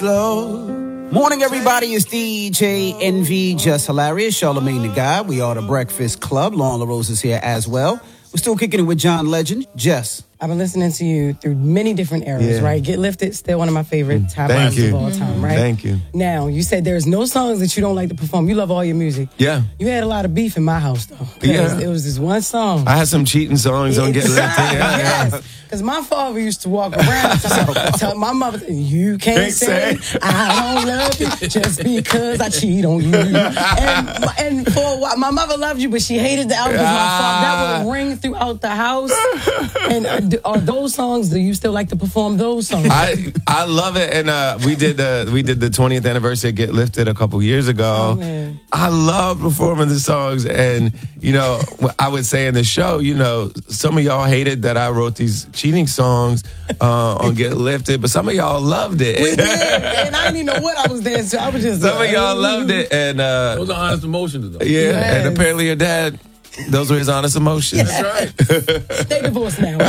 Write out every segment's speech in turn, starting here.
Morning, everybody. It's DJ NV, Just Hilarious, Charlamagne the God. We are the Breakfast Club. Lauren LaRose is here as well. We're still kicking it with John Legend. Jess. I've been listening to you through many different eras, right? Get Lifted, still one of my favorite top albums of all time, right? Thank you. Now, you said there's no songs that you don't like to perform. You love all your music. Yeah. You had a lot of beef in my house, though. Yeah. It was this one song. I had some cheating songs on Get Lifted. Yes. Because my father used to walk around and tell my mother, you can't say I don't love you just because I cheat on you. And for a while, my mother loved you, but she hated the album because my father, that would ring throughout the house. And are those songs, do you still like to perform those songs? I love it. And we did the 20th anniversary of Get Lifted a couple years ago. Oh, I love performing the songs. And, you know, I would say in the show, you know, some of y'all hated that I wrote these cheating songs on Get Lifted, but some of y'all loved it. We did, and I didn't even know what I was dancing to. I was just some of y'all loved it. And those are honest emotions, though. Yeah, and apparently your dad, those were his honest emotions. That's right. They divorced now.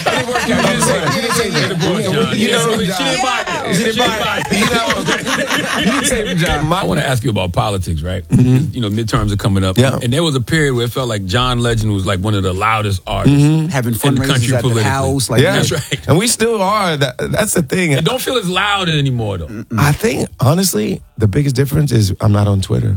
I want to ask you about politics, right? Mm-hmm. You know, midterms are coming up. Yeah. And there was a period where it felt like John Legend was like one of the loudest artists Having in the fundraisers country at the politically. house. Like, Yeah, That's right. and we still are. That's the thing. It don't feel as loud anymore, though. I think, honestly, the biggest difference is I'm not on Twitter.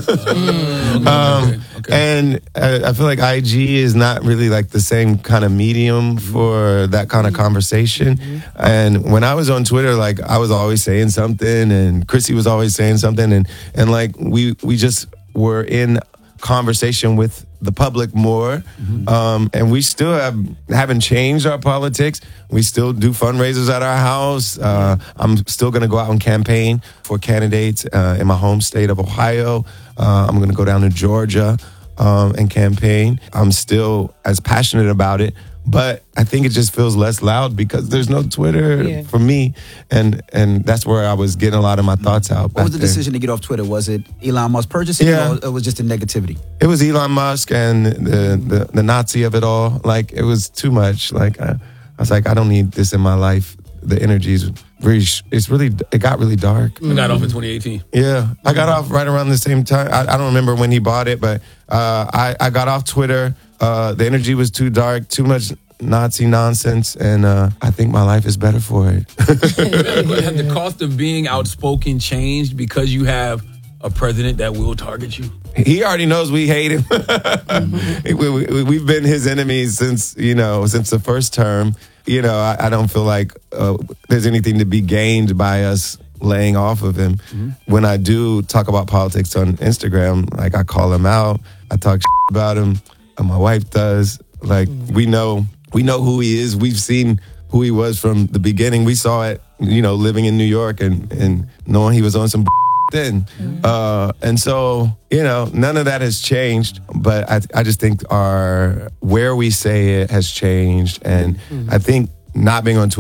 And I feel like IG is not really like the same kind of medium for that kind of conversation. And when I was on Twitter, like I was always saying something, and Chrissy was always saying something, and like we just were in conversation with the public more, and we still haven't changed our politics. We still do fundraisers at our house. I'm still going to go out and campaign for candidates in my home state of Ohio. I'm going to go down to Georgia and campaign. I'm still as passionate about it, but I think it just feels less loud because there's no Twitter for me, and that's where I was getting a lot of my thoughts out. what was the decision to get off Twitter? Was it Elon Musk purchasing it, or it was just the negativity? It was Elon Musk and the Nazi of it all. Like, it was too much. Like, I was like, I don't need this in my life. The energy is it got really dark. I got off in 2018. Yeah, I got off right around the same time. I don't remember when he bought it, but I got off Twitter. The energy was too dark, too much Nazi nonsense, and I think my life is better for it. Has the cost of being outspoken changed because you have a president that will target you? He already knows we hate him. We've been his enemies since the first term. You know, I don't feel like there's anything to be gained by us laying off of him. When I do talk about politics on Instagram, like I call him out, I talk about him, and my wife does. Like, we know who he is. We've seen who he was from the beginning. We saw it, you know, living in New York and knowing he was on some then. And so, you know, none of that has changed, but I just think where we say it has changed. And I think not being on Twitter